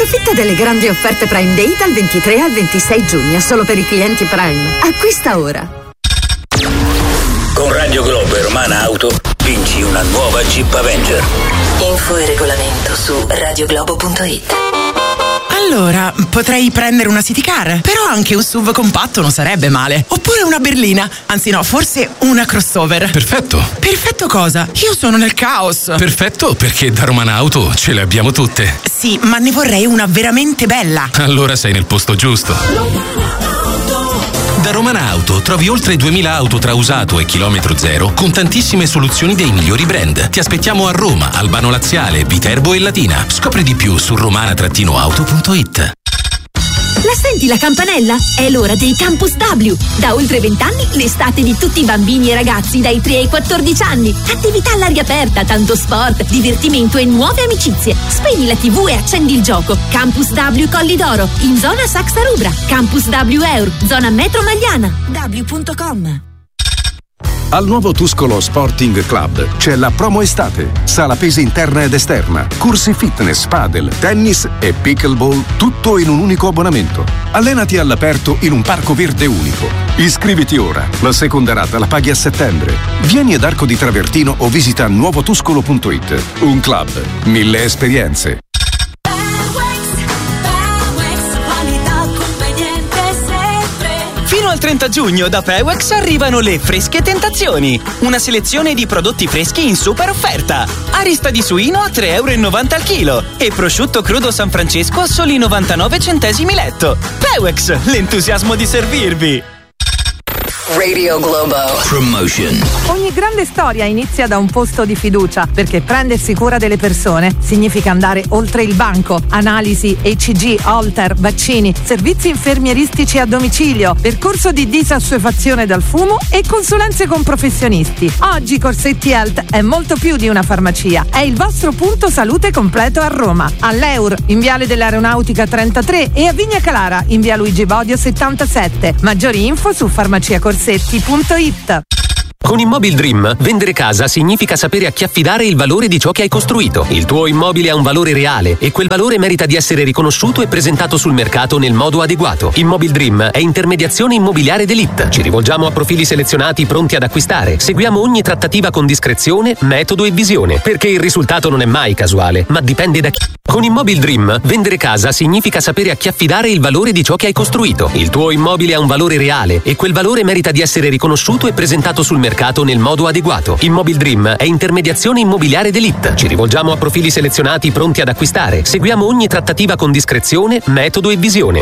Approfitta delle grandi offerte Prime Day dal 23 al 26 giugno, solo per i clienti Prime. Acquista ora. Con Radio Globo e Romana Auto vinci una nuova Jeep Avenger. Info e regolamento su radioglobo.it. Allora, potrei prendere una city car, però anche un SUV compatto non sarebbe male. Oppure una berlina, anzi no, forse una crossover. Perfetto. Perfetto cosa? Io sono nel caos. Perfetto, perché da Romana Auto ce le abbiamo tutte. Sì, ma ne vorrei una veramente bella. Allora sei nel posto giusto. Da Romana Auto trovi oltre 2000 auto tra usato e chilometro zero con tantissime soluzioni dei migliori brand. Ti aspettiamo a Roma, Albano Laziale, Viterbo e Latina. Scopri di più su romana-auto.it. La senti la campanella? È l'ora dei Campus W. Da oltre 20 anni l'estate di tutti i bambini e ragazzi dai 3 ai 14 anni. Attività all'aria aperta, tanto sport, divertimento e nuove amicizie. Spegni la TV e accendi il gioco. Campus W Colli d'Oro, in zona Saxa Rubra. Campus W Eur, zona Metro Magliana. W.com. Al nuovo Tuscolo Sporting Club c'è la promo estate. Sala pesi interna ed esterna, corsi fitness, padel, tennis e pickleball, tutto in un unico abbonamento. Allenati all'aperto in un parco verde unico. Iscriviti ora, la seconda rata la paghi a settembre. Vieni ad Arco di Travertino o visita nuovotuscolo.it. Un club, 1000 esperienze. Fino al 30 giugno da Pewex arrivano le fresche tentazioni. Una selezione di prodotti freschi in super offerta. Arista di suino a €3,90 al chilo e prosciutto crudo San Francesco a soli 99 centesimi letto. Pewex, l'entusiasmo di servirvi. Radio Globo Promotion. Ogni grande storia inizia da un posto di fiducia, perché prendersi cura delle persone significa andare oltre il banco. Analisi, ECG, Holter, vaccini, servizi infermieristici a domicilio, percorso di disassuefazione dal fumo e consulenze con professionisti. Oggi Corsetti Health è molto più di una farmacia, è il vostro punto salute completo a Roma. All'Eur, in Viale dell'Aeronautica 33 e a Vigna Calara, in Via Luigi Bodio 77. Maggiori info su farmaciacorsetti.it. Con Immobil Dream, vendere casa significa sapere a chi affidare il valore di ciò che hai costruito. Il tuo immobile ha un valore reale e quel valore merita di essere riconosciuto e presentato sul mercato nel modo adeguato. Immobil Dream è intermediazione immobiliare d'élite. Ci rivolgiamo a profili selezionati pronti ad acquistare. Seguiamo ogni trattativa con discrezione, metodo e visione, perché il risultato non è mai casuale, ma dipende da chi. Con Immobil Dream, vendere casa significa sapere a chi affidare il valore di ciò che hai costruito. Il tuo immobile ha un valore reale e quel valore merita di essere riconosciuto e presentato sul mercato nel modo adeguato. Immobil Dream è intermediazione immobiliare d'élite. Ci rivolgiamo a profili selezionati pronti ad acquistare. Seguiamo ogni trattativa con discrezione, metodo e visione.